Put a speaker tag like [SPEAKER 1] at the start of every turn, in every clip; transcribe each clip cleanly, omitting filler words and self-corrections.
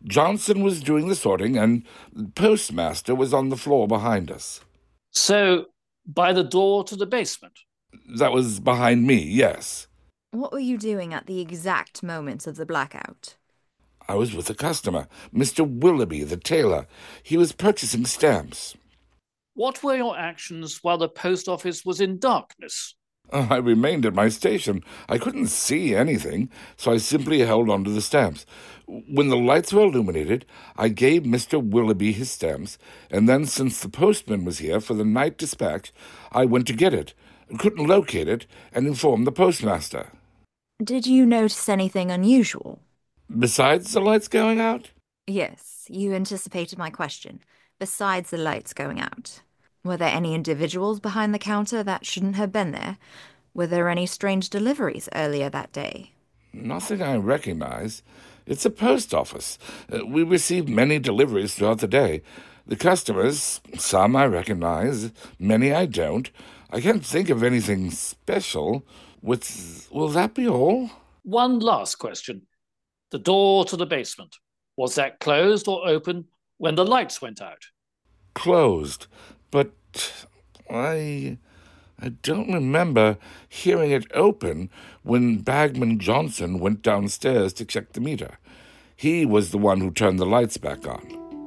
[SPEAKER 1] Johnson was doing the sorting, and the postmaster was on the floor behind us.
[SPEAKER 2] So, by the door to the basement?
[SPEAKER 1] That was behind me, yes.
[SPEAKER 3] What were you doing at the exact moment of the blackout?
[SPEAKER 1] I was with a customer, Mr. Willoughby, the tailor. He was purchasing stamps.
[SPEAKER 2] What were your actions while the post office was in darkness?
[SPEAKER 1] I remained at my station. I couldn't see anything, so I simply held on to the stamps. When the lights were illuminated, I gave Mr. Willoughby his stamps, and then, since the postman was here for the night dispatch, I went to get it, couldn't locate it, and informed the postmaster.
[SPEAKER 3] Did you notice anything unusual?
[SPEAKER 1] Besides the lights going out?
[SPEAKER 3] Yes, you anticipated my question. Besides the lights going out. Were there any individuals behind the counter that shouldn't have been there? Were there any strange deliveries earlier that day?
[SPEAKER 1] Nothing I recognize. It's a post office. We receive many deliveries throughout the day. The customers, some I recognize, many I don't. I can't think of anything special. Will that be all?
[SPEAKER 2] One last question. The door to the basement. Was that closed or open when the lights went out?
[SPEAKER 1] Closed, but I don't remember hearing it open when Bagman Johnson went downstairs to check the meter. He was the one who turned the lights back on.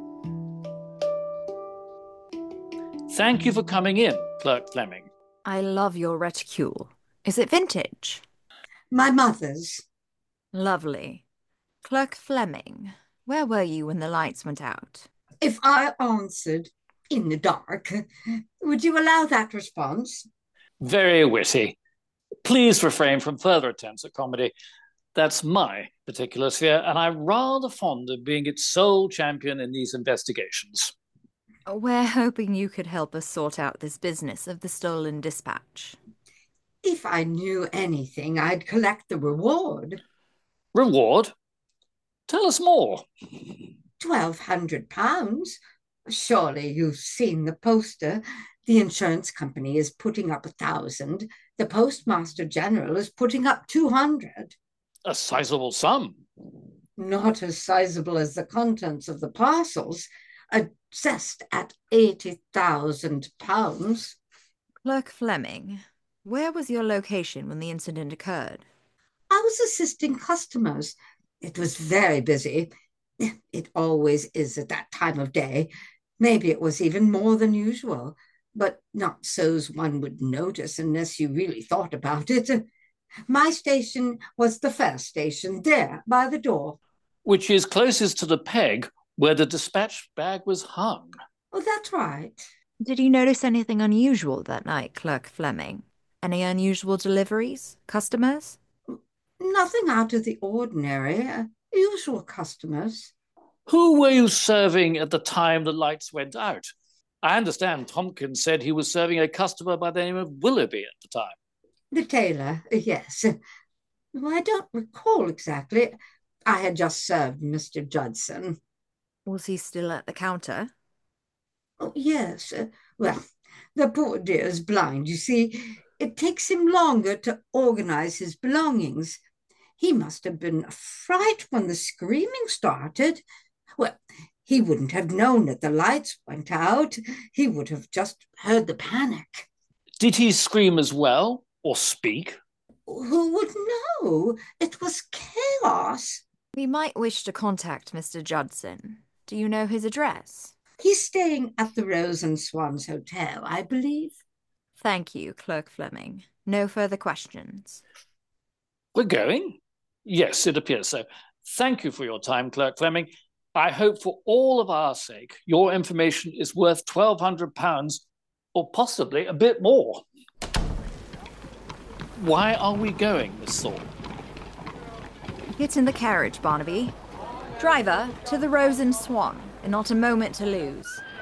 [SPEAKER 2] Thank you for coming in, Clerk Fleming.
[SPEAKER 3] I love your reticule. Is it vintage?
[SPEAKER 4] My mother's.
[SPEAKER 3] Lovely. Clerk Fleming, where were you when the lights went out?
[SPEAKER 4] If I answered in the dark, would you allow that response?
[SPEAKER 2] Very witty. Please refrain from further attempts at comedy. That's my particular sphere, and I'm rather fond of being its sole champion in these investigations.
[SPEAKER 3] We're hoping you could help us sort out this business of the stolen dispatch.
[SPEAKER 4] If I knew anything, I'd collect the reward.
[SPEAKER 2] Reward? Tell us more.
[SPEAKER 4] £1,200. Surely you've seen the poster. The insurance company is putting up 1,000. The Postmaster General is putting up 200.
[SPEAKER 2] A sizable sum.
[SPEAKER 4] Not as sizable as the contents of the parcels, assessed at £80,000.
[SPEAKER 3] Clerk Fleming, where was your location when the incident occurred?
[SPEAKER 4] I was assisting customers. It was very busy. It always is at that time of day. Maybe it was even more than usual, but not so's one would notice unless you really thought about it. My station was the first station there by the door.
[SPEAKER 2] Which is closest to the peg where the dispatch bag was hung.
[SPEAKER 4] Oh, that's right.
[SPEAKER 3] Did you notice anything unusual that night, Clerk Fleming? Any unusual deliveries? Customers?
[SPEAKER 4] Nothing out of the ordinary. Usual customers.
[SPEAKER 2] Who were you serving at the time the lights went out? I understand Tompkins said he was serving a customer by the name of Willoughby at the time.
[SPEAKER 4] The tailor, yes. I don't recall exactly. I had just served Mr. Judson.
[SPEAKER 3] Was he still at the counter?
[SPEAKER 4] Oh, yes. Well, the poor dear's blind, you see. It takes him longer to organize his belongings. He must have been a fright when the screaming started. Well, he wouldn't have known that the lights went out. He would have just heard the panic.
[SPEAKER 2] Did he scream as well, or speak?
[SPEAKER 4] Who would know? It was chaos.
[SPEAKER 3] We might wish to contact Mr. Judson. Do you know his address?
[SPEAKER 4] He's staying at the Rose and Swans Hotel, I believe.
[SPEAKER 3] Thank you, Clerk Fleming. No further questions.
[SPEAKER 2] We're going? Yes, it appears so. Thank you for your time, Clerk Fleming. I hope for all of our sake, your information is worth £1,200 or possibly a bit more. Why are we going, Miss Thorne?
[SPEAKER 3] Get in the carriage, Barnaby. Driver, to the Rose and Swan, and not a moment to lose.